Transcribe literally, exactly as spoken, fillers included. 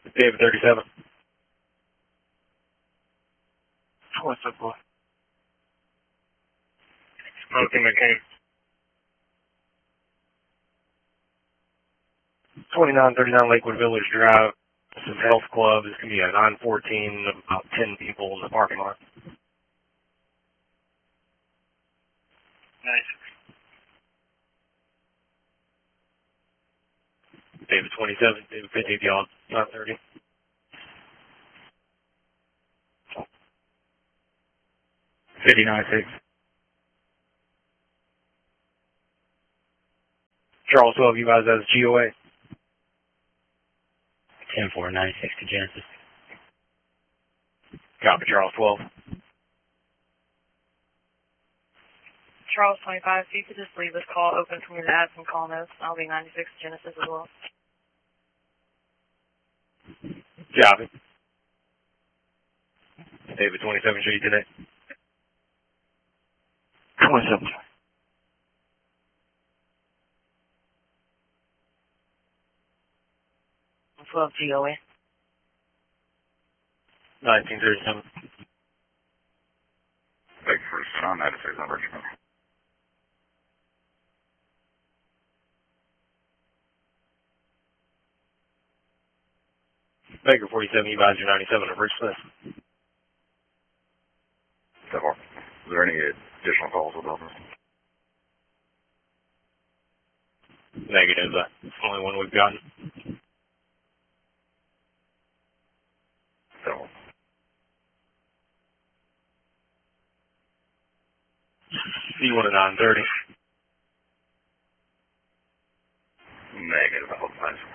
David thirty-seven. What's up, boy? Smokey McCain. twenty-nine thirty-nine Lakewood Village Drive. This is Health Club. This can be a nine fourteen of about ten people in the parking lot. Nice. David twenty-seven, David fifty, y'all, nine thirty. fifty-nine six. Charles twelve, you guys as G O A. ten four ninety-six to Genesis. Copy, Charles twelve. Charles twenty-five, if you could just leave this call open for me to add some call notes. I'll be ninety-six Genesis as well. Copy. David twenty-seven, show you today. twenty-seven. twelve G O A. nineteen thirty-seven. Thank you for the on ninety-six number. Baker forty-seven, you guys are ninety-seven of Rich Smith. So far. Is there any additional calls about this? Negative, that's the only one we've gotten. So. You want a nine thirty? Negative, I hope nice.